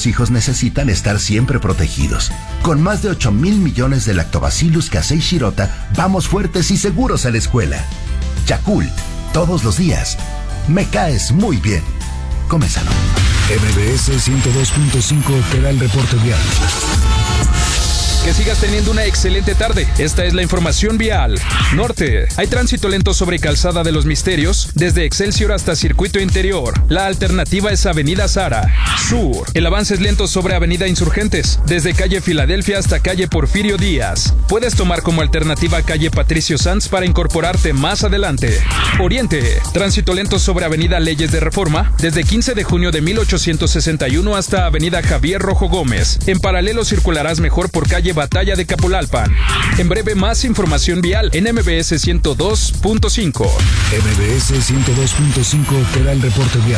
nuestros hijos necesitan estar siempre protegidos. Con más de 8,000 millones de Lactobacillus casei shirota, vamos fuertes y seguros a la escuela. Yakult, todos los días. Me caes muy bien. Come sano. MBS 102.5 te da el reporte vial. Que sigas teniendo una excelente tarde. Esta es la información vial. Norte. Hay tránsito lento sobre Calzada de los Misterios, desde Excelsior hasta Circuito Interior. La alternativa es Avenida Zara. Sur. El avance es lento sobre Avenida Insurgentes, desde Calle Filadelfia hasta Calle Porfirio Díaz. Puedes tomar como alternativa Calle Patricio Sanz para incorporarte más adelante. Oriente. Tránsito lento sobre Avenida Leyes de Reforma, desde 15 de junio de 1861 hasta Avenida Javier Rojo Gómez. En paralelo circularás mejor por Calle Batalla de Capulalpan. En breve, más información vial en MBS 102.5. MBS 102.5 te da el reporte vial.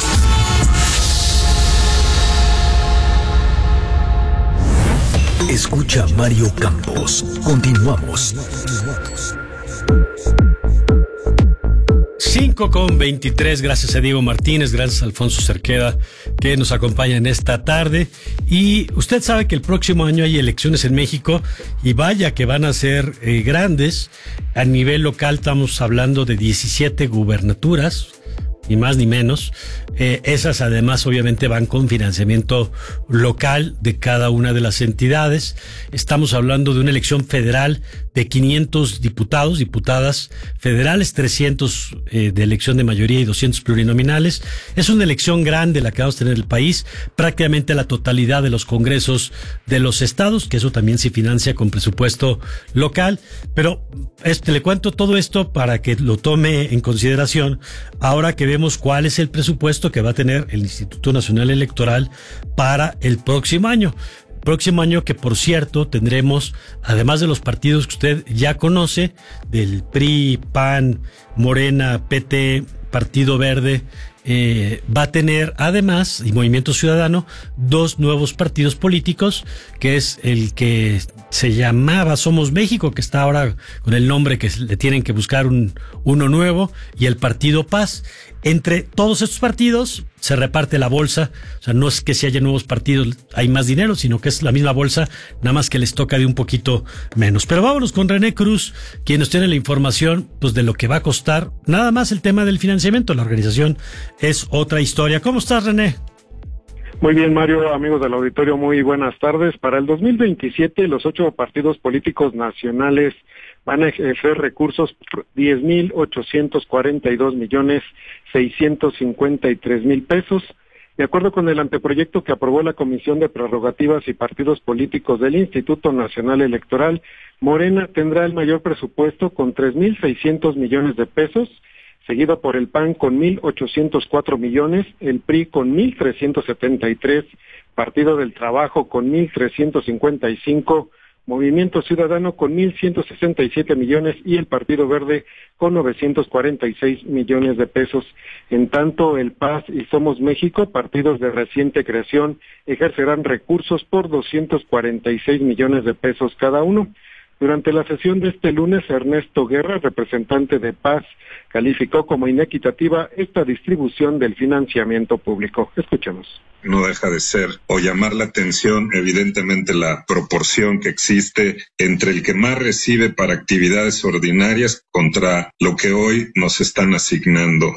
Escucha Mario Campos. Continuamos. 5:23, gracias a Diego Martínez, gracias a Alfonso Cerqueda, que nos acompaña en esta tarde. Y usted sabe que el próximo año hay elecciones en México, y vaya que van a ser grandes. A nivel local estamos hablando de 17 gubernaturas, ni más ni menos. Esas además obviamente van con financiamiento local de cada una de las entidades. Estamos hablando de una elección federal de 500 diputados, diputadas federales, 300 de elección de mayoría y 200 plurinominales. Es una elección grande la que vamos a tener en el país, prácticamente la totalidad de los congresos de los estados, que eso también se financia con presupuesto local. Pero le cuento todo esto para que lo tome en consideración ahora que vemos cuál es el presupuesto que va a tener el Instituto Nacional Electoral para el próximo año. Próximo año que, por cierto, tendremos, además de los partidos que usted ya conoce, del PRI, PAN, Morena, PT, Partido Verde, va a tener además, y Movimiento Ciudadano, 2 nuevos partidos políticos, que es el que se llamaba Somos México, que está ahora con el nombre que le tienen que buscar uno nuevo, y el Partido Paz. Entre todos estos partidos se reparte la bolsa, o sea, no es que si haya nuevos partidos hay más dinero, sino que es la misma bolsa, nada más que les toca de un poquito menos. Pero vámonos con René Cruz, quien nos tiene la información pues de lo que va a costar nada más el tema del financiamiento. La organización es otra historia. ¿Cómo estás, René? Muy bien, Mario, amigos del auditorio, muy buenas tardes. Para el 2027, los 8 partidos políticos nacionales van a ejercer recursos por 10,842,653,000 pesos. De acuerdo con el anteproyecto que aprobó la Comisión de Prerrogativas y Partidos Políticos del Instituto Nacional Electoral, Morena tendrá el mayor presupuesto con 3,600 millones de pesos, seguido por el PAN con 1,804 millones, el PRI con 1,373, Partido del Trabajo con 1,355, Movimiento Ciudadano con 1,167 millones y el Partido Verde con 946 millones de pesos. En tanto, el PAS y Somos México, partidos de reciente creación, ejercerán recursos por 246 millones de pesos cada uno. Durante la sesión de este lunes, Ernesto Guerra, representante de PAS, calificó como inequitativa esta distribución del financiamiento público. Escuchemos. No deja de ser o llamar la atención, evidentemente, la proporción que existe entre el que más recibe para actividades ordinarias contra lo que hoy nos están asignando.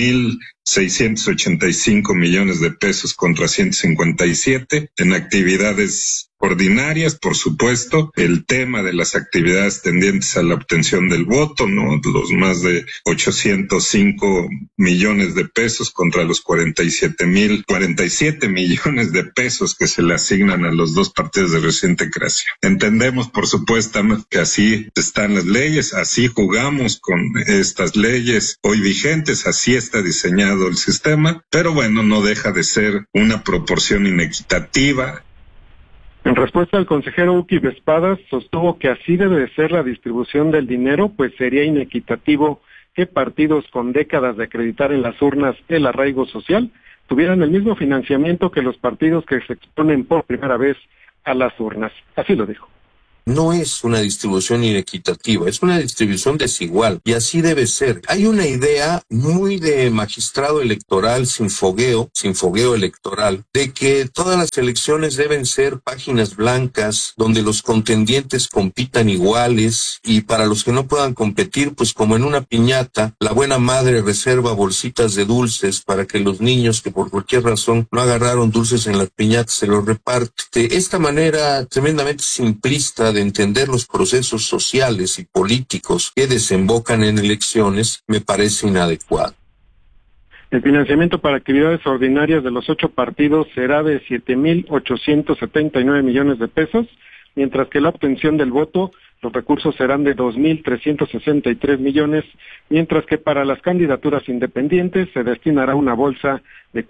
2,685 millones de pesos contra 157 en actividades ordinarias, por supuesto, el tema de las actividades tendientes a la obtención del voto, ¿no? Los más de 805 millones de pesos contra los 47 millones de pesos que se le asignan a los 2 partidos de reciente creación. Entendemos, por supuesto, que así están las leyes, así jugamos con estas leyes hoy vigentes, así está diseñado el sistema, pero bueno, no deja de ser una proporción inequitativa. En respuesta, al consejero Uki Vespadas sostuvo que así debe de ser la distribución del dinero, pues sería inequitativo que partidos con décadas de acreditar en las urnas el arraigo social tuvieran el mismo financiamiento que los partidos que se exponen por primera vez a las urnas. Así lo dijo. no es una distribución inequitativa, es una distribución desigual, y así debe ser. Hay una idea muy de magistrado electoral sin fogueo electoral, de que todas las elecciones deben ser páginas blancas, donde los contendientes compitan iguales, y para los que no puedan competir, pues como en una piñata, la buena madre reserva bolsitas de dulces para que los niños que por cualquier razón no agarraron dulces en las piñatas se los reparte. De esta manera tremendamente simplista de entender los procesos sociales y políticos que desembocan en elecciones me parece inadecuado. El financiamiento para actividades ordinarias de los 8 partidos será de 7,879 millones de pesos, mientras que la obtención del voto, los recursos serán de 2,363 millones, mientras que para las candidaturas independientes se destinará una bolsa de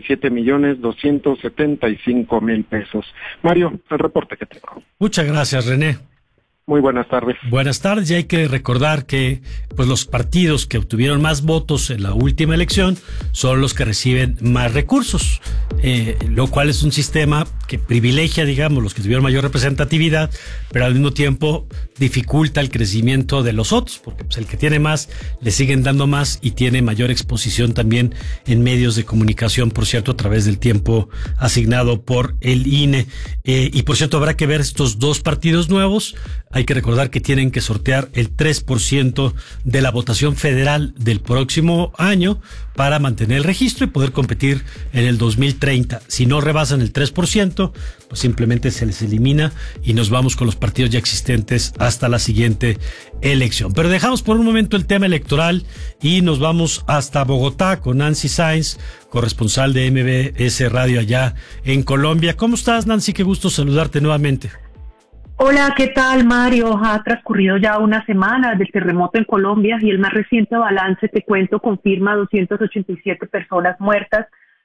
47,275,000 pesos. Mario, el reporte que tengo. Muchas gracias, René. Muy buenas tardes. Buenas tardes, y hay que recordar que pues los partidos que obtuvieron más votos en la última elección son los que reciben más recursos, lo cual es un sistema que privilegia, digamos, los que tuvieron mayor representatividad, pero al mismo tiempo dificulta el crecimiento de los otros, porque pues el que tiene más le siguen dando más y tiene mayor exposición también en medios de comunicación, por cierto, a través del tiempo asignado por el INE. Y por cierto, habrá que ver estos dos partidos nuevos. Hay que recordar que tienen que sortear el 3% de la votación federal del próximo año para mantener el registro y poder competir en el 2030. Si no rebasan el 3%, pues simplemente se les elimina y nos vamos con los partidos ya existentes hasta la siguiente elección. Pero dejamos por un momento el tema electoral y nos vamos hasta Bogotá con Nancy Sáenz, corresponsal de MBS Radio allá en Colombia. ¿Cómo estás, Nancy? Qué gusto saludarte nuevamente. Hola, ¿qué tal, Mario? Ha transcurrido ya una semana del terremoto en Colombia y el más reciente balance, te cuento, confirma 287 personas muertas,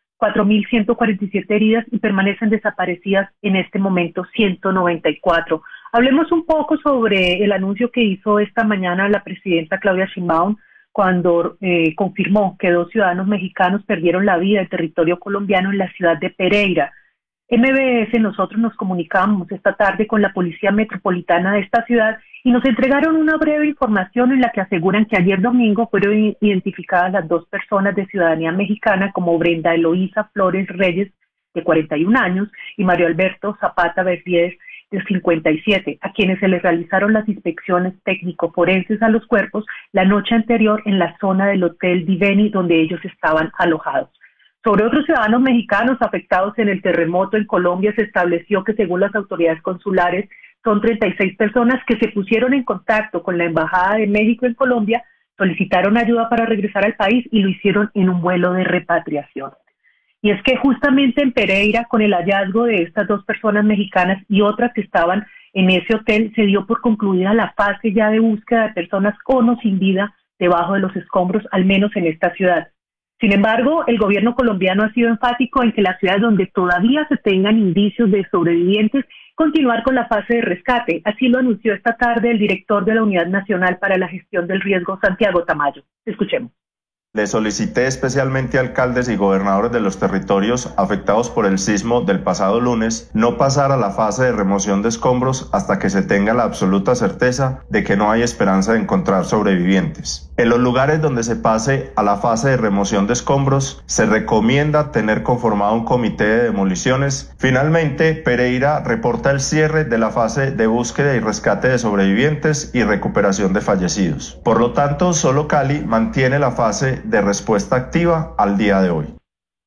4.147 heridas y permanecen desaparecidas en este momento 194. Hablemos un poco sobre el anuncio que hizo esta mañana la presidenta Claudia Sheinbaum cuando confirmó que 2 ciudadanos mexicanos perdieron la vida en territorio colombiano en la ciudad de Pereira. MBS, nosotros nos comunicamos esta tarde con la Policía Metropolitana de esta ciudad y nos entregaron una breve información en la que aseguran que ayer domingo fueron identificadas las 2 personas de ciudadanía mexicana como Brenda Eloísa Flores Reyes, de 41 años, y Mario Alberto Zapata Berriés, de 57, a quienes se les realizaron las inspecciones técnico-forenses a los cuerpos la noche anterior en la zona del Hotel Diveni donde ellos estaban alojados. Sobre otros ciudadanos mexicanos afectados en el terremoto en Colombia, se estableció que según las autoridades consulares son 36 personas que se pusieron en contacto con la Embajada de México en Colombia, solicitaron ayuda para regresar al país y lo hicieron en un vuelo de repatriación. Y es que justamente en Pereira, con el hallazgo de estas 2 personas mexicanas y otras que estaban en ese hotel, se dio por concluida la fase ya de búsqueda de personas con o sin vida debajo de los escombros, al menos en esta ciudad. Sin embargo, el gobierno colombiano ha sido enfático en que las ciudades donde todavía se tengan indicios de sobrevivientes, continuar con la fase de rescate. Así lo anunció esta tarde el director de la Unidad Nacional para la Gestión del Riesgo, Santiago Tamayo. Escuchemos. Le solicité especialmente a alcaldes y gobernadores de los territorios afectados por el sismo del pasado lunes no pasar a la fase de remoción de escombros hasta que se tenga la absoluta certeza de que no hay esperanza de encontrar sobrevivientes. En los lugares donde se pase a la fase de remoción de escombros, se recomienda tener conformado un comité de demoliciones. Finalmente, Pereira reporta el cierre de la fase de búsqueda y rescate de sobrevivientes y recuperación de fallecidos. Por lo tanto, solo Cali mantiene la fase de respuesta activa al día de hoy.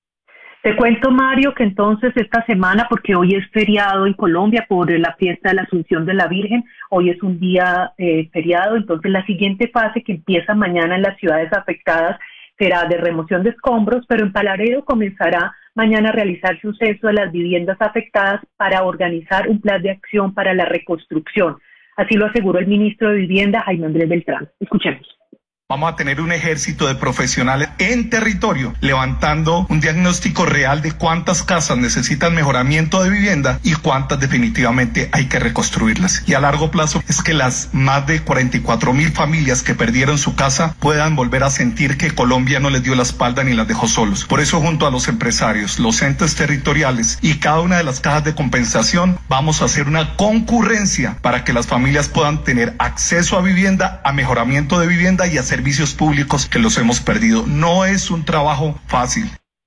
Te cuento, Mario, que entonces esta semana, porque hoy es feriado en Colombia por la fiesta de la Asunción de la Virgen, hoy es un día feriado, entonces la siguiente fase que empieza mañana en las ciudades afectadas será de remoción de escombros, pero en Palmarejo comenzará mañana a realizarse un censo de las viviendas afectadas para organizar un plan de acción para la reconstrucción. Así lo aseguró el ministro de Vivienda, Jaime Andrés Beltrán. Escuchemos. Vamos a tener un ejército de profesionales en territorio, levantando un diagnóstico real de cuántas casas necesitan mejoramiento de vivienda y cuántas definitivamente hay que reconstruirlas. Y a largo plazo es que las más de 44,000 familias que perdieron su casa puedan volver a sentir que Colombia no les dio la espalda ni las dejó solos. Por eso, junto a los empresarios, los entes territoriales y cada una de las cajas de compensación, vamos a hacer una concurrencia para que las familias puedan tener acceso a vivienda, a mejoramiento de vivienda y a servicios públicos que los hemos perdido. No es un trabajo fácil.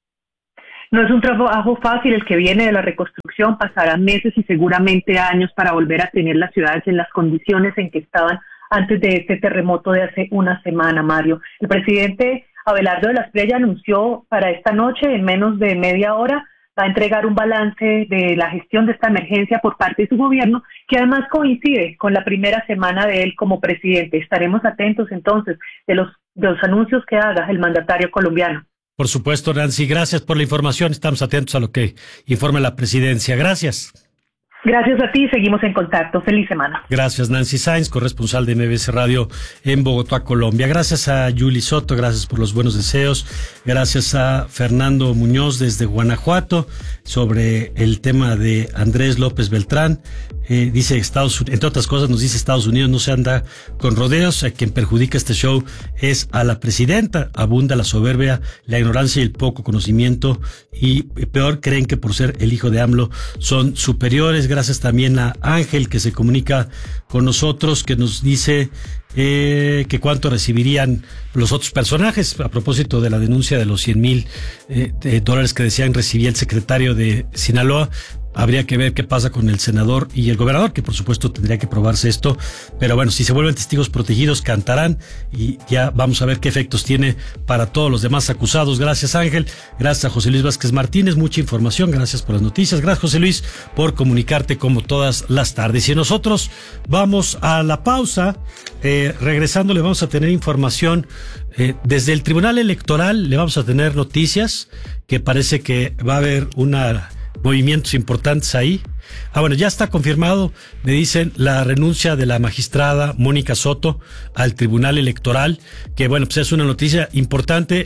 No es un trabajo fácil el que viene de la reconstrucción. Pasarán meses y seguramente años para volver a tener las ciudades en las condiciones en que estaban antes de este terremoto de hace una semana, Mario. El presidente Abelardo de la Espriella anunció para esta noche, en menos de media hora, va a entregar un balance de la gestión de esta emergencia por parte de su gobierno, que además coincide con la primera semana de él como presidente. Estaremos atentos entonces de los anuncios que haga el mandatario colombiano. Por supuesto, Nancy, gracias por la información. Estamos atentos a lo que informe la presidencia. Gracias. Gracias a ti, seguimos en contacto. Feliz semana. Gracias, Nancy Sainz, corresponsal de MBS Radio en Bogotá, Colombia. Gracias a Yuli Soto, gracias por los buenos deseos. Gracias a Fernando Muñoz desde Guanajuato sobre el tema de Andrés López Beltrán. Dice entre otras cosas, nos dice Estados Unidos no se anda con rodeos. A quien perjudica este show es a la presidenta. Abunda la soberbia, la ignorancia y el poco conocimiento. Y peor, creen que por ser el hijo de AMLO son superiores. Gracias también a Ángel, que se comunica con nosotros, que nos dice que cuánto recibirían los otros personajes a propósito de la denuncia de los $100,000 que decían recibía el secretario de Sinaloa. Habría que ver qué pasa con el senador y el gobernador, que por supuesto tendría que probarse esto. Pero bueno, si se vuelven testigos protegidos, cantarán y ya vamos a ver qué efectos tiene para todos los demás acusados. Gracias, Ángel. Gracias a José Luis Vázquez Martínez. Mucha información. Gracias por las noticias. Gracias, José Luis, por comunicarte como todas las tardes. Y nosotros vamos a la pausa. Regresando, le vamos a tener información desde el Tribunal Electoral. Le vamos a tener noticias que parece que va a haber movimientos importantes ahí. Bueno, ya está confirmado, me dicen, la renuncia de la magistrada Mónica Soto al Tribunal Electoral, que bueno, pues es una noticia importante.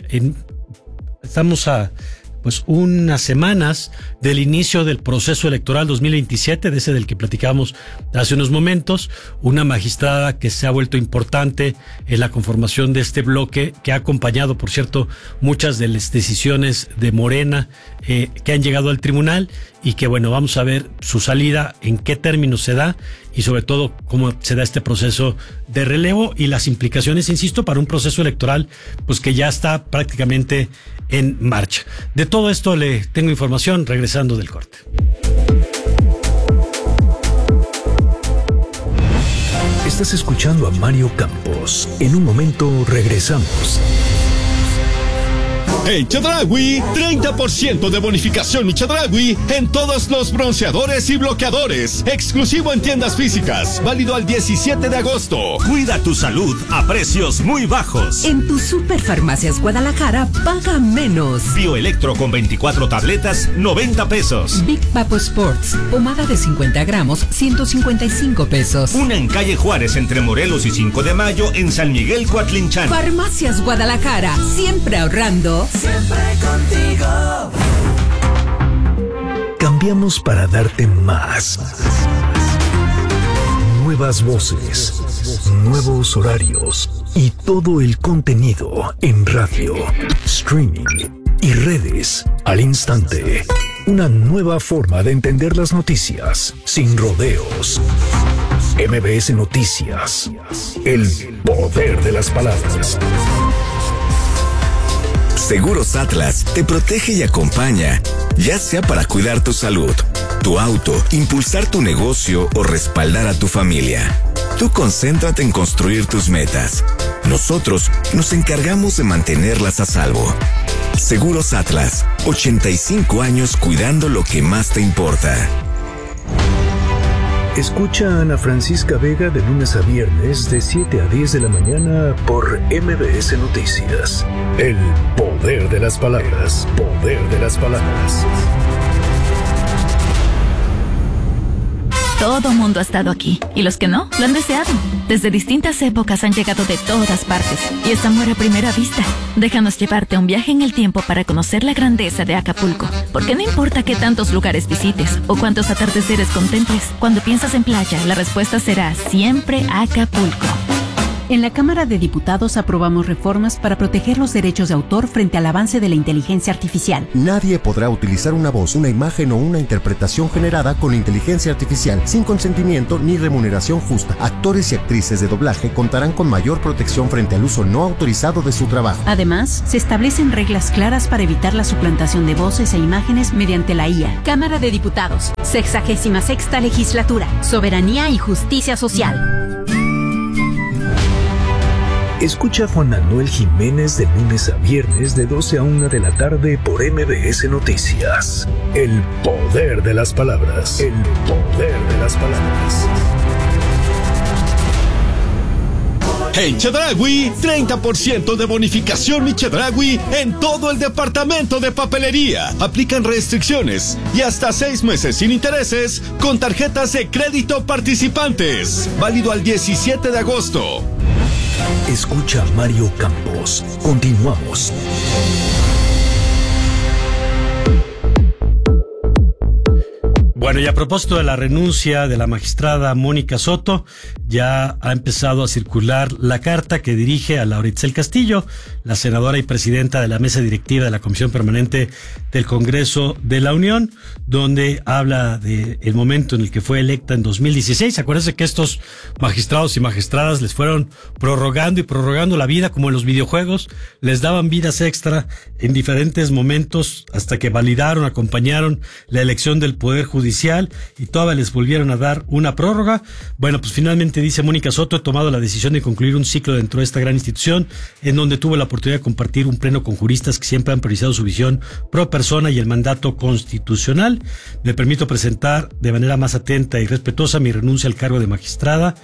Estamos a unas semanas del inicio del proceso electoral 2027, de ese del que platicamos hace unos momentos. Una magistrada que se ha vuelto importante en la conformación de este bloque, que ha acompañado, por cierto, muchas de las decisiones de Morena que han llegado al tribunal, y que bueno, vamos a ver su salida, en qué términos se da y sobre todo cómo se da este proceso de relevo y las implicaciones, insisto, para un proceso electoral pues que ya está prácticamente en marcha. De todo esto le tengo información regresando del corte. Estás escuchando a Mario Campos. En un momento regresamos. En Chedraui, 30% de bonificación y Chedraui en todos los bronceadores y bloqueadores. Exclusivo en tiendas físicas. Válido al 17 de agosto. Cuida tu salud a precios muy bajos. En tus Superfarmacias Guadalajara, paga menos. Bioelectro con 24 tabletas, 90 pesos. Big Papo Sports, pomada de 50 gramos, 155 pesos. Una en calle Juárez entre Morelos y 5 de Mayo en San Miguel Coatlinchán. Farmacias Guadalajara, siempre ahorrando. Siempre contigo. Cambiamos para darte más. Nuevas voces, nuevos horarios y todo el contenido en radio, streaming y redes al instante. Una nueva forma de entender las noticias sin rodeos. MBS Noticias. El poder de las palabras. Seguros Atlas te protege y acompaña, ya sea para cuidar tu salud, tu auto, impulsar tu negocio o respaldar a tu familia. Tú concéntrate en construir tus metas. Nosotros nos encargamos de mantenerlas a salvo. Seguros Atlas, 85 años cuidando lo que más te importa. Escucha a Ana Francisca Vega de lunes a viernes de 7 a 10 de la mañana por MBS Noticias. El poder de las palabras. Poder de las palabras. Todo mundo ha estado aquí, y los que no, lo han deseado. Desde distintas épocas han llegado de todas partes, y es amor a primera vista. Déjanos llevarte a un viaje en el tiempo para conocer la grandeza de Acapulco. Porque no importa qué tantos lugares visites, o cuántos atardeceres contemples, cuando piensas en playa, la respuesta será siempre Acapulco. En la Cámara de Diputados aprobamos reformas para proteger los derechos de autor frente al avance de la inteligencia artificial. Nadie podrá utilizar una voz, una imagen o una interpretación generada con inteligencia artificial sin consentimiento ni remuneración justa. Actores y actrices de doblaje contarán con mayor protección frente al uso no autorizado de su trabajo. Además, se establecen reglas claras para evitar la suplantación de voces e imágenes mediante la IA. Cámara de Diputados, 66ª Legislatura, Soberanía y Justicia Social. Escucha a Juan Manuel Jiménez de lunes a viernes de 12 a 1 de la tarde por MBS Noticias. El poder de las palabras. El poder de las palabras. En Chedraui, 30% de bonificación y Chedraui en todo el departamento de papelería. Aplican restricciones y hasta 6 meses sin intereses con tarjetas de crédito participantes. Válido al 17 de agosto. Escucha a Mario Campos. Continuamos. Bueno, y a propósito de la renuncia de la magistrada Mónica Soto, ya ha empezado a circular la carta que dirige a Laura Itzel Castillo, la senadora y presidenta de la mesa directiva de la Comisión Permanente del Congreso de la Unión, donde habla del momento en el que fue electa en 2016. Acuérdense que estos magistrados y magistradas les fueron prorrogando y prorrogando la vida como en los videojuegos, les daban vidas extra en diferentes momentos hasta que validaron, acompañaron la elección del Poder Judicial y todavía les volvieron a dar una prórroga. Bueno, pues finalmente dice Mónica Soto, he tomado la decisión de concluir un ciclo dentro de esta gran institución en donde tuve la oportunidad de compartir un pleno con juristas que siempre han priorizado su visión pro persona y el mandato constitucional. Me permito presentar de manera más atenta y respetuosa mi renuncia al cargo de magistrada,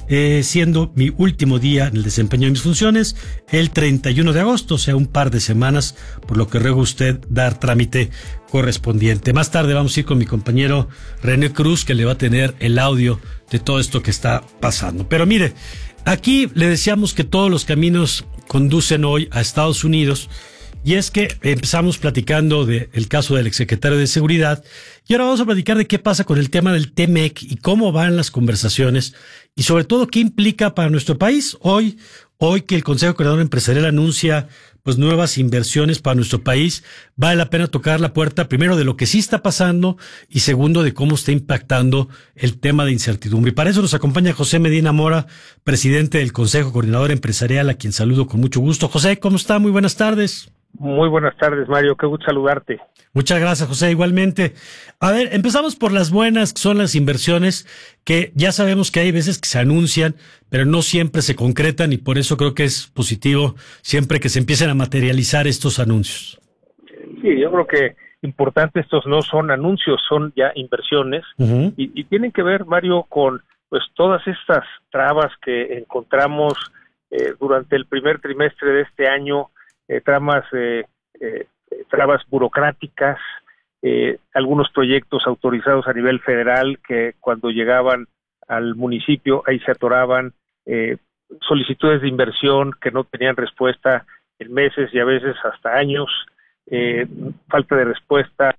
siendo mi último día en el desempeño de mis funciones el 31 de agosto, o sea, un par de semanas, por lo que ruego usted dar trámite correspondiente. Más tarde vamos a ir con mi compañero René Cruz, que le va a tener el audio de todo esto que está pasando. Pero mire, aquí le decíamos que todos los caminos conducen hoy a Estados Unidos, y es que empezamos platicando del caso del exsecretario de Seguridad, y ahora vamos a platicar de qué pasa con el tema del TEMEC y cómo van las conversaciones, y sobre todo qué implica para nuestro país. Hoy que el Consejo Coordinador Empresarial anuncia pues nuevas inversiones para nuestro país, vale la pena tocar la puerta primero de lo que sí está pasando y segundo de cómo está impactando el tema de incertidumbre. Y para eso nos acompaña José Medina Mora, presidente del Consejo Coordinador Empresarial, a quien saludo con mucho gusto. José, ¿cómo está? Muy buenas tardes. Muy buenas tardes, Mario. Qué gusto saludarte. Muchas gracias, José. Igualmente. A ver, empezamos por las buenas, que son las inversiones, que ya sabemos que hay veces que se anuncian, pero no siempre se concretan, y por eso creo que es positivo siempre que se empiecen a materializar estos anuncios. Sí, yo creo que importante, estos no son anuncios, son ya inversiones, y tienen que ver, Mario, con pues todas estas trabas que encontramos durante el primer trimestre de este año, trabas burocráticas, algunos proyectos autorizados a nivel federal que cuando llegaban al municipio ahí se atoraban, solicitudes de inversión que no tenían respuesta en meses y a veces hasta años, falta de respuesta.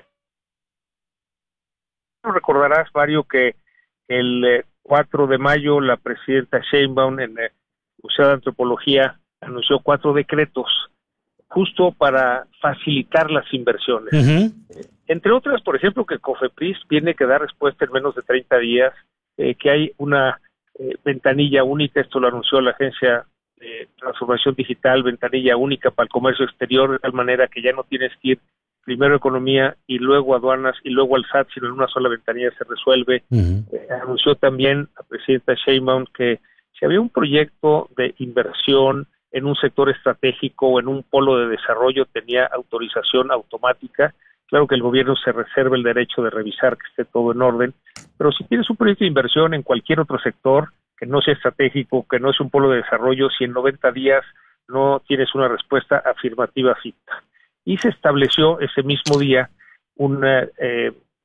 Recordarás, Mario, que el 4 de mayo la presidenta Sheinbaum en el Museo de Antropología anunció 4 decretos justo para facilitar las inversiones. Entre otras, por ejemplo, que COFEPRIS tiene que dar respuesta en menos de 30 días, que hay una ventanilla única, esto lo anunció la Agencia de Transformación Digital, ventanilla única para el comercio exterior, de tal manera que ya no tienes que ir primero Economía y luego Aduanas y luego al SAT, sino en una sola ventanilla se resuelve. Anunció también la presidenta Sheinbaum que si había un proyecto de inversión en un sector estratégico o en un polo de desarrollo, tenía autorización automática. Claro que el gobierno se reserva el derecho de revisar que esté todo en orden, pero si tienes un proyecto de inversión en cualquier otro sector que no sea estratégico, que no es un polo de desarrollo, si en 90 días no tienes una respuesta afirmativa ficta. Y se estableció ese mismo día un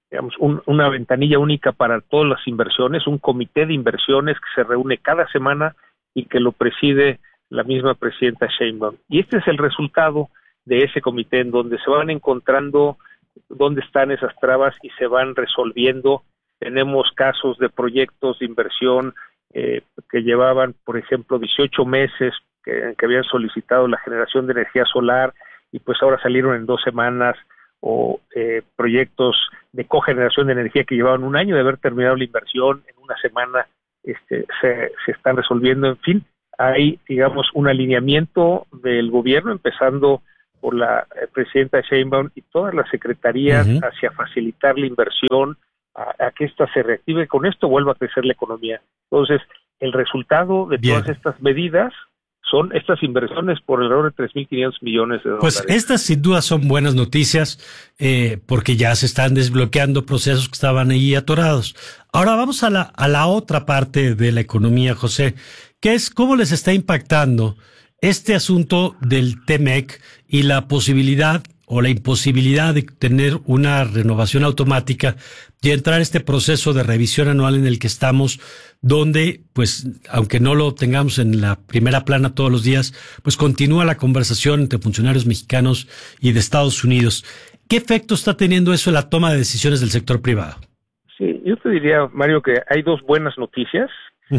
una ventanilla única para todas las inversiones, un comité de inversiones que se reúne cada semana y que lo preside la misma presidenta Sheinbaum. Y este es el resultado de ese comité, en donde se van encontrando dónde están esas trabas y se van resolviendo. Tenemos casos de proyectos de inversión que llevaban, por ejemplo, 18 meses que habían solicitado la generación de energía solar y pues ahora salieron en 2 semanas, o proyectos de cogeneración de energía que llevaban 1 año de haber terminado la inversión, en 1 semana se están resolviendo. En fin, hay, digamos, un alineamiento del gobierno, empezando por la presidenta Sheinbaum y todas las secretarías hacia facilitar la inversión, a que ésta se reactive, con esto vuelva a crecer la economía. Entonces, el resultado de todas estas medidas son estas inversiones por alrededor de 3.500 millones de dólares. Pues estas sin duda son buenas noticias, porque ya se están desbloqueando procesos que estaban ahí atorados. Ahora vamos a la otra parte de la economía, José, que es cómo les está impactando este asunto del TEMEC y la posibilidad o la imposibilidad de tener una renovación automática y entrar a este proceso de revisión anual en el que estamos, donde, pues, aunque no lo tengamos en la primera plana todos los días, pues continúa la conversación entre funcionarios mexicanos y de Estados Unidos. ¿Qué efecto está teniendo eso en la toma de decisiones del sector privado? Sí, yo te diría, Mario, que hay 2 buenas noticias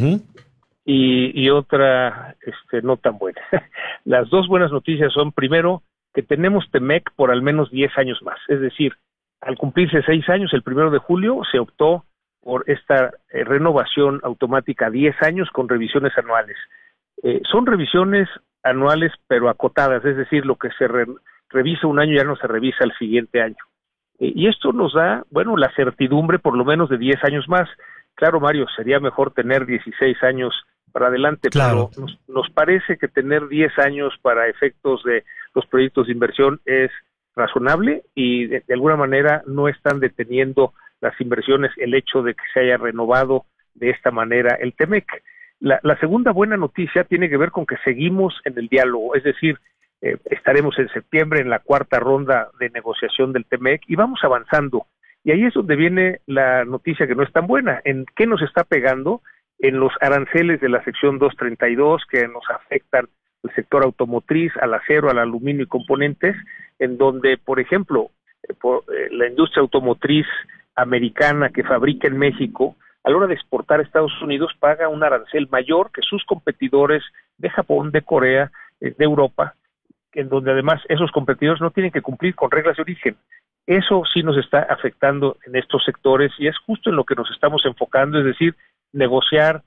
y otra no tan buena. Las 2 buenas noticias son, primero, que tenemos TEMEC por al menos 10 años más. Es decir, al cumplirse 6 años, el 1 de julio, se optó por esta renovación automática a 10 años con revisiones anuales. Son revisiones anuales pero acotadas, es decir, lo que se revisa un año ya no se revisa el siguiente año. Y esto nos da, bueno, la certidumbre por lo menos de 10 años más. Claro, Mario, sería mejor tener 16 años para adelante, claro, pero nos parece que tener 10 años para efectos de los proyectos de inversión es razonable y de alguna manera no están deteniendo las inversiones el hecho de que se haya renovado de esta manera el TEMEC. La segunda buena noticia tiene que ver con que seguimos en el diálogo, es decir, estaremos en septiembre en la 4ª ronda de negociación del TEMEC y vamos avanzando. Y ahí es donde viene la noticia que no es tan buena. ¿En qué nos está pegando? En los aranceles de la sección 232 que nos afectan al sector automotriz, al acero, al aluminio y componentes, en donde, por ejemplo, la industria automotriz americana que fabrica en México, a la hora de exportar a Estados Unidos, paga un arancel mayor que sus competidores de Japón, de Corea, de Europa, en donde además esos competidores no tienen que cumplir con reglas de origen. Eso sí nos está afectando en estos sectores y es justo en lo que nos estamos enfocando, es decir, negociar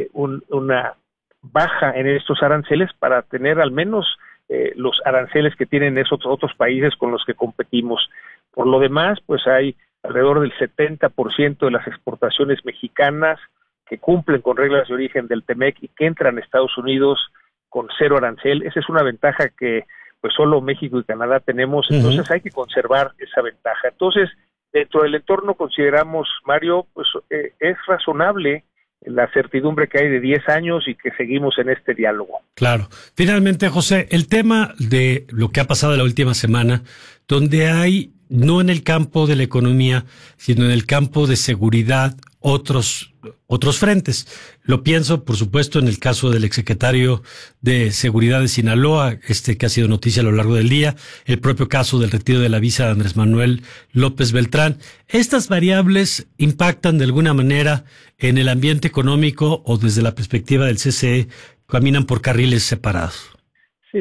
una baja en estos aranceles para tener al menos los aranceles que tienen esos otros países con los que competimos. Por lo demás, pues hay alrededor del 70% de las exportaciones mexicanas que cumplen con reglas de origen del TEMEC y que entran a Estados Unidos con 0 arancel. Esa es una ventaja que pues solo México y Canadá tenemos, entonces hay que conservar esa ventaja. Entonces, dentro del entorno consideramos, Mario, pues es razonable la certidumbre que hay de 10 años y que seguimos en este diálogo. Claro. Finalmente, José, el tema de lo que ha pasado la última semana, donde hay, no en el campo de la economía, sino en el campo de seguridad, otros frentes. Lo pienso, por supuesto, en el caso del exsecretario de Seguridad de Sinaloa, que ha sido noticia a lo largo del día, el propio caso del retiro de la visa de Andrés Manuel López Beltrán. ¿Estas variables impactan de alguna manera en el ambiente económico o desde la perspectiva del CCE caminan por carriles separados? Sí,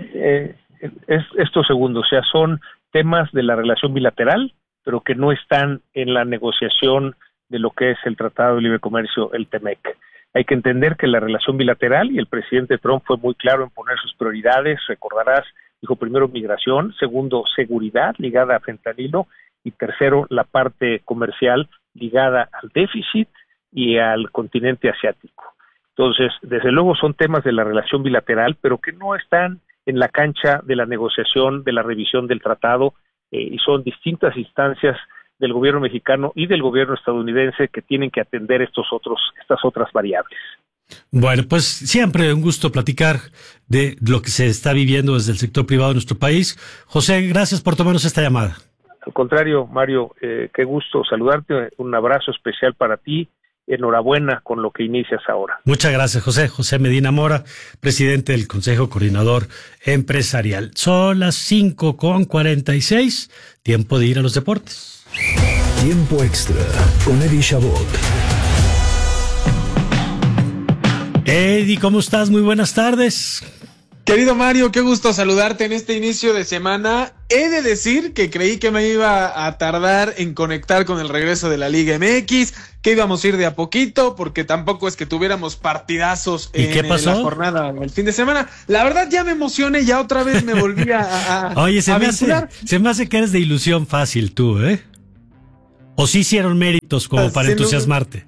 es esto segundo, o sea, son temas de la relación bilateral, pero que no están en la negociación de lo que es el Tratado de Libre Comercio, el TEMEC. Hay que entender que la relación bilateral, y el presidente Trump fue muy claro en poner sus prioridades, recordarás, dijo primero migración, segundo seguridad ligada a fentanilo, y tercero la parte comercial ligada al déficit y al continente asiático. Entonces, desde luego son temas de la relación bilateral, pero que no están en la cancha de la negociación, de la revisión del tratado, y son distintas instancias del gobierno mexicano y del gobierno estadounidense que tienen que atender estas otras variables. Bueno, pues siempre un gusto platicar de lo que se está viviendo desde el sector privado de nuestro país. José, gracias por tomarnos esta llamada. Al contrario, Mario, qué gusto saludarte, un abrazo especial para ti, enhorabuena con lo que inicias ahora. Muchas gracias, José Medina Mora, presidente del Consejo Coordinador Empresarial. Son las 5:46, tiempo de ir a los deportes. Tiempo extra con Eddie Chabot. Eddie, ¿cómo estás? Muy buenas tardes. Querido Mario, qué gusto saludarte en este inicio de semana. He de decir que creí que me iba a tardar en conectar con el regreso de la Liga MX, que íbamos a ir de a poquito, porque tampoco es que tuviéramos partidazos en la jornada el fin de semana. La verdad ya me emocioné, ya otra vez me volví a Oye, se me hace que eres de ilusión fácil tú, ¿eh? ¿O sí hicieron méritos como para entusiasmarte?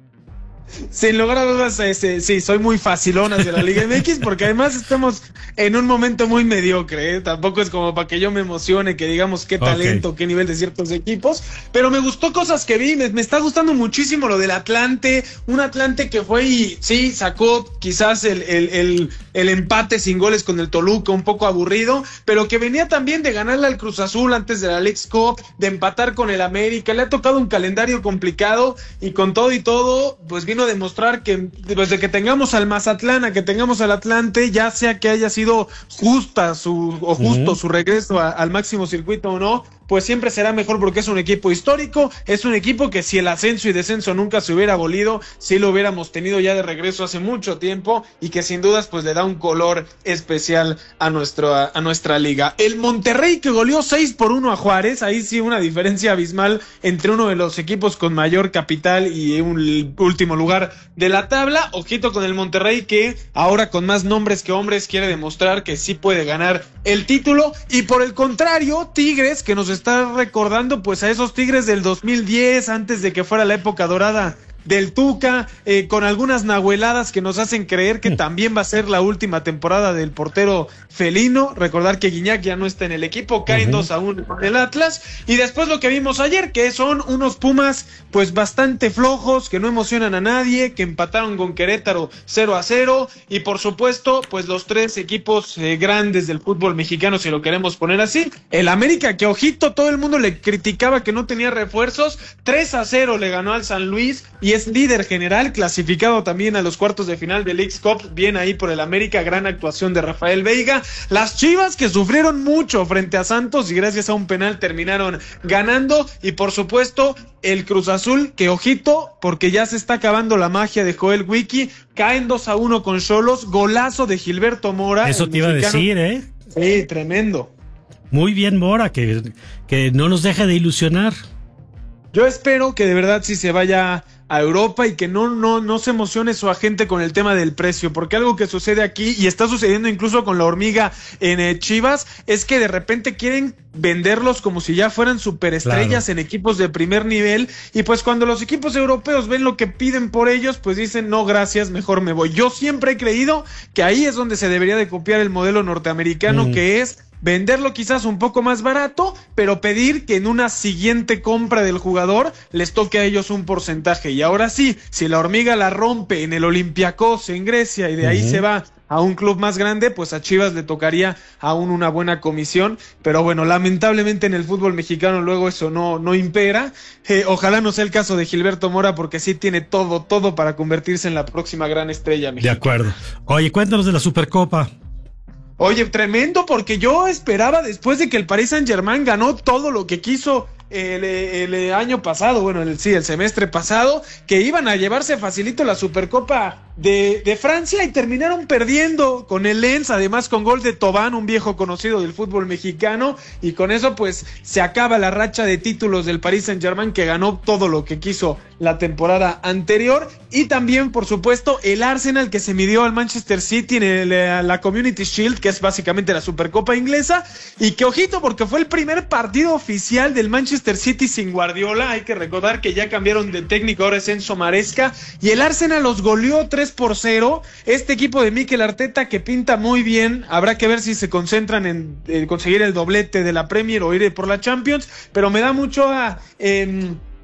Sin lugar a dudas, sí, soy muy facilonas de la Liga MX, porque además estamos en un momento muy mediocre, ¿eh? Tampoco es como para que yo me emocione, que digamos qué talento, qué nivel de ciertos equipos, pero me gustó cosas que vi, me está gustando muchísimo lo del Atlante, un Atlante que fue y sí, sacó quizás el empate sin goles con el Toluca, un poco aburrido, pero que venía también de ganarle al Cruz Azul antes de la Leagues Cup, de empatar con el América, le ha tocado un calendario complicado, y con todo y todo, pues vino a demostrar que desde que tengamos al Mazatlán a que tengamos al Atlante, ya sea que haya sido justo su regreso al máximo circuito o no, pues siempre será mejor, porque es un equipo histórico, es un equipo que si el ascenso y descenso nunca se hubiera abolido, sí lo hubiéramos tenido ya de regreso hace mucho tiempo, y que sin dudas pues le da un color especial a nuestra liga. El Monterrey, que goleó 6-1 a Juárez, ahí sí una diferencia abismal entre uno de los equipos con mayor capital y un último lugar de la tabla. Ojito con el Monterrey, que ahora con más nombres que hombres quiere demostrar que sí puede ganar el título. Y por el contrario, Tigres, que nos está recordando pues a esos Tigres del 2010, antes de que fuera la época dorada del Tuca, con algunas nahueladas que nos hacen creer que también va a ser la última temporada del portero felino. Recordar que Guiñac ya no está en el equipo, caen 2-1 con el Atlas, y después lo que vimos ayer, que son unos Pumas pues bastante flojos, que no emocionan a nadie, que empataron con Querétaro 0-0, y por supuesto pues los tres equipos grandes del fútbol mexicano, si lo queremos poner así. El América, que ojito, todo el mundo le criticaba que no tenía refuerzos, 3-0 le ganó al San Luis, y es líder general, clasificado también a los cuartos de final de Leagues Cup. Bien ahí por el América, gran actuación de Rafael Veiga. Las Chivas, que sufrieron mucho frente a Santos y gracias a un penal terminaron ganando. Y por supuesto el Cruz Azul, que ojito, porque ya se está acabando la magia de Joel Wiki, caen 2-1 con Xolos, golazo de Gilberto Mora. Eso te iba a decir, ¿eh? Sí, tremendo. Muy bien, Mora, que no nos deje de ilusionar. Yo espero que de verdad sí se vaya a Europa y que no se emocione su agente con el tema del precio, porque algo que sucede aquí, y está sucediendo incluso con la hormiga en Chivas, es que de repente quieren venderlos como si ya fueran superestrellas en equipos de primer nivel, y pues cuando los equipos europeos ven lo que piden por ellos, pues dicen no gracias, mejor me voy. Yo siempre he creído que ahí es donde se debería de copiar el modelo norteamericano, que es venderlo quizás un poco más barato, pero pedir que en una siguiente compra del jugador les toque a ellos un porcentaje. Y ahora sí, si la hormiga la rompe en el Olympiacos en Grecia y de ahí se va a un club más grande, pues a Chivas le tocaría aún una buena comisión. Pero bueno, lamentablemente en el fútbol mexicano luego eso no impera. Ojalá no sea el caso de Gilberto Mora, porque sí tiene todo para convertirse en la próxima gran estrella mexicana. De acuerdo. Oye, cuéntanos de la Supercopa. Oye, tremendo, porque yo esperaba, después de que el Paris Saint-Germain ganó todo lo que quiso el año pasado, bueno, el semestre pasado, que iban a llevarse facilito la Supercopa de Francia, y terminaron perdiendo con el Lens, además con gol de Thauvin, un viejo conocido del fútbol mexicano, y con eso pues se acaba la racha de títulos del Paris Saint-Germain, que ganó todo lo que quiso la temporada anterior. Y también por supuesto el Arsenal, que se midió al Manchester City en la Community Shield, que es básicamente la Supercopa inglesa, y que ojito, porque fue el primer partido oficial del Manchester City sin Guardiola. Hay que recordar que ya cambiaron de técnico, ahora es Enzo Maresca, y el Arsenal los goleó 3-0. Este equipo de Mikel Arteta, que pinta muy bien, habrá que ver si se concentran en conseguir el doblete de la Premier o ir por la Champions, pero me da mucho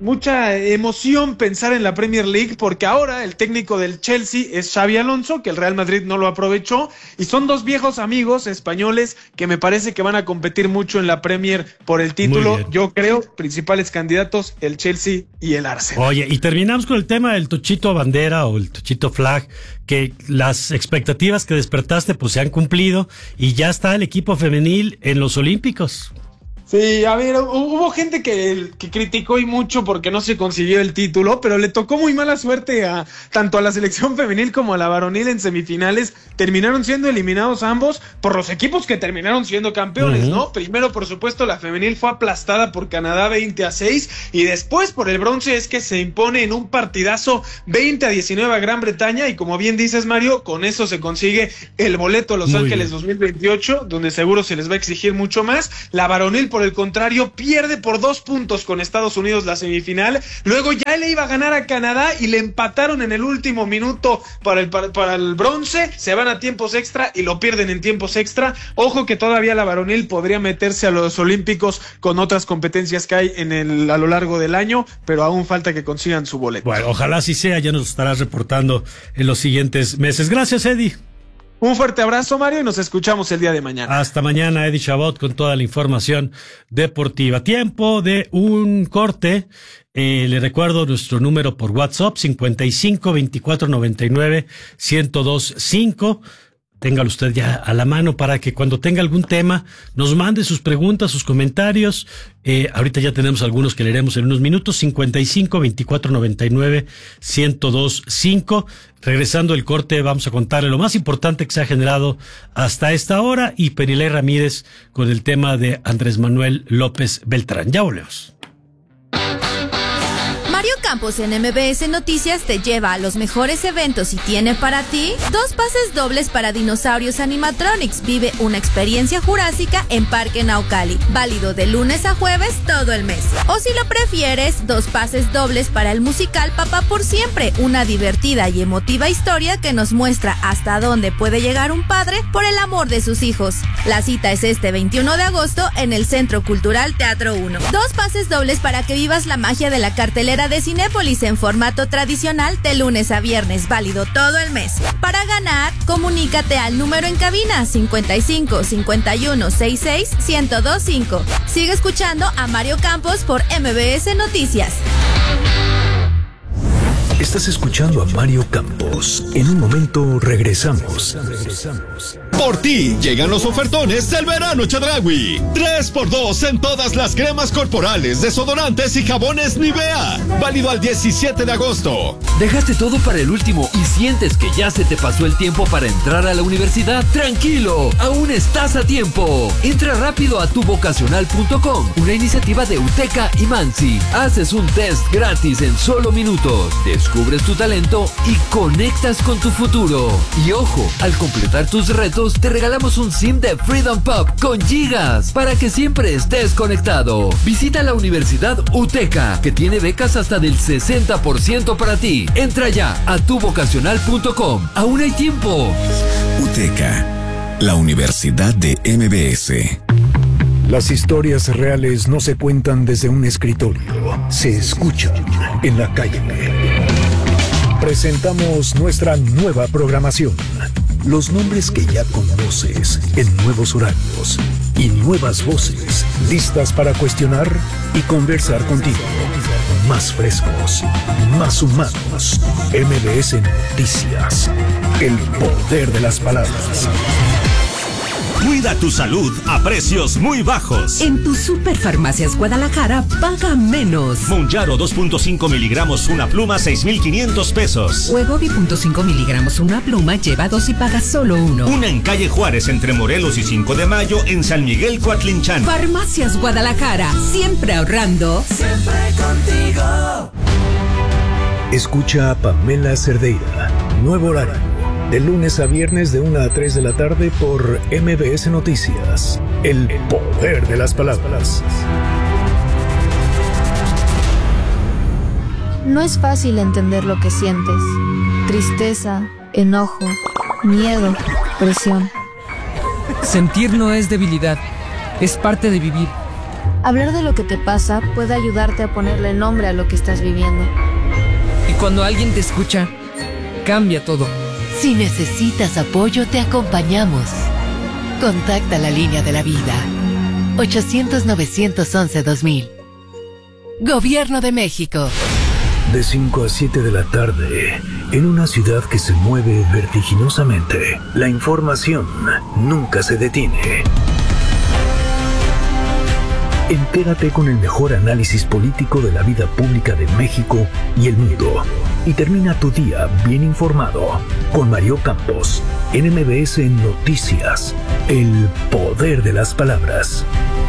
mucha emoción pensar en la Premier League, porque ahora el técnico del Chelsea es Xabi Alonso, que el Real Madrid no lo aprovechó, y son dos viejos amigos españoles que me parece que van a competir mucho en la Premier por el título. Yo creo, principales candidatos, el Chelsea y el Arsenal. Oye, y terminamos con el tema del Tochito Bandera o el Tochito Flag, que las expectativas que despertaste pues se han cumplido y ya está el equipo femenil en los Olímpicos. Sí, a ver, hubo gente que criticó y mucho porque no se consiguió el título, pero le tocó muy mala suerte tanto a la selección femenil como a la varonil en semifinales. Terminaron siendo eliminados ambos por los equipos que terminaron siendo campeones, ¿no? Primero, por supuesto, la femenil fue aplastada por Canadá 20-6 y después por el bronce es que se impone en un partidazo 20-19 a Gran Bretaña y como bien dices, Mario, con eso se consigue el boleto a Los Ángeles 2028, donde seguro se les va a exigir mucho más. La varonil, por el contrario, pierde por 2 puntos con Estados Unidos la semifinal. Luego ya le iba a ganar a Canadá y le empataron en el último minuto para el bronce. Se van a tiempos extra y lo pierden en tiempos extra. Ojo que todavía la varonil podría meterse a los Olímpicos con otras competencias que hay a lo largo del año, pero aún falta que consigan su boleto. Bueno, ojalá así sea, ya nos estarás reportando en los siguientes meses. Gracias, Eddie. Un fuerte abrazo, Mario, y nos escuchamos el día de mañana. Hasta mañana, Eddie Chabot, con toda la información deportiva. Tiempo de un corte. Le recuerdo nuestro número por WhatsApp, 55 24 99 1025. Téngalo usted ya a la mano para que cuando tenga algún tema nos mande sus preguntas, sus comentarios. Ahorita ya tenemos algunos que leeremos en unos minutos. 55 24 99 1025. Regresando el corte, vamos a contarle lo más importante que se ha generado hasta esta hora y Perilei Ramírez con el tema de Andrés Manuel López Beltrán. Ya volvemos. Mario Campos en MBS Noticias te lleva a los mejores eventos y tiene para ti 2 pases dobles para Dinosaurios Animatronics. Vive una experiencia jurásica en Parque Naucali, válido de lunes a jueves todo el mes. O si lo prefieres, 2 pases dobles para el musical Papá por Siempre, una divertida y emotiva historia que nos muestra hasta dónde puede llegar un padre por el amor de sus hijos. La cita es este 21 de agosto en el Centro Cultural Teatro 1. 2 pases dobles para que vivas la magia de la cartelera de Cinépolis en formato tradicional de lunes a viernes, válido todo el mes. Para ganar, comunícate al número en cabina 55 51 66 1025. Sigue escuchando a Mario Campos por MBS Noticias. Estás escuchando a Mario Campos. En un momento regresamos. Por ti llegan los ofertones del verano Chedraui. 3x2 en todas las cremas corporales, desodorantes y jabones Nivea. Válido al 17 de agosto. ¿Dejaste todo para el último y sientes que ya se te pasó el tiempo para entrar a la universidad? Tranquilo, aún estás a tiempo. Entra rápido a tuvocacional.com, una iniciativa de UTECA y Mansi. Haces un test gratis en solo minutos. Descubres tu talento y conectas con tu futuro. Y ojo, al completar tus retos te regalamos un SIM de Freedom Pop con gigas para que siempre estés conectado. Visita la Universidad UTECA, que tiene becas hasta del 60% para ti. Entra ya a tuvocacional.com. Aún hay tiempo. UTECA, la Universidad de MBS. Las historias reales no se cuentan desde un escritorio, se escuchan en la calle. Presentamos nuestra nueva programación. Los nombres que ya conoces en nuevos horarios y nuevas voces listas para cuestionar y conversar contigo. Más frescos, más humanos. MBS Noticias. El poder de las palabras. Cuida tu salud a precios muy bajos. En tu Superfarmacias Guadalajara, paga menos. Monjaro 2.5 miligramos una pluma, 6,500 pesos. Wegovy 0.5 miligramos una pluma, lleva 2 y paga solo 1. Una en calle Juárez entre Morelos y 5 de Mayo en San Miguel Coatlinchan. Farmacias Guadalajara, siempre ahorrando. Siempre contigo. Escucha a Pamela Cerdeira. Nuevo horario. De lunes a viernes de 1 a 3 de la tarde por MBS Noticias. El poder de las palabras. No es fácil entender lo que sientes. Tristeza, enojo, miedo, presión. Sentir no es debilidad, es parte de vivir. Hablar de lo que te pasa puede ayudarte a ponerle nombre a lo que estás viviendo. Y cuando alguien te escucha, cambia todo. Si necesitas apoyo, te acompañamos. Contacta la línea de la vida. 800-911-2000. Gobierno de México. De 5 a 7 de la tarde, en una ciudad que se mueve vertiginosamente, la información nunca se detiene. Entérate con el mejor análisis político de la vida pública de México y el mundo. Y termina tu día bien informado con Mario Campos, en MBS Noticias, el poder de las palabras.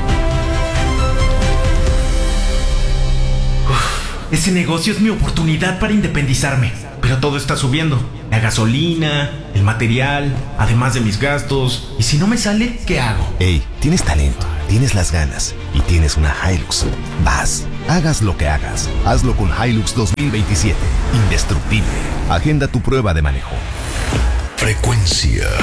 Ese negocio es mi oportunidad para independizarme, pero todo está subiendo. La gasolina, el material, además de mis gastos. ¿Y si no me sale, qué hago? Hey, tienes talento, tienes las ganas y tienes una Hilux. Vas, hagas lo que hagas, hazlo con Hilux 2027. Indestructible. Agenda tu prueba de manejo. Frecuencia